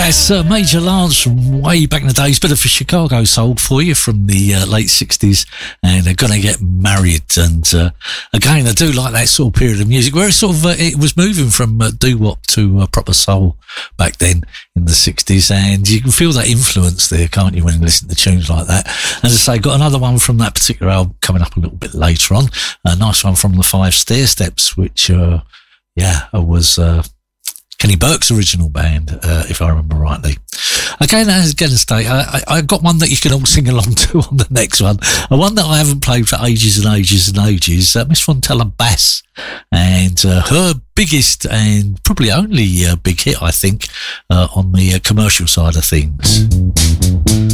That's Major Lance from way back in the days, bit of a Chicago soul for you from the late 60s, and they're going to get married. And again, I do like that sort of period of music where it sort of it was moving from doo-wop to proper soul back then in the 60s, and you can feel that influence there, can't you, when you listen to tunes like that. As I say, got another one from that particular album coming up a little bit later on, a nice one from the Five Stairsteps, which was Kenny Burke's original band, if I remember rightly. Again, as again, I got one that you can all sing along to on the next one. One that I haven't played for ages and ages and ages, Miss Fontella Bass, and her biggest and probably only big hit, I think, on the commercial side of things.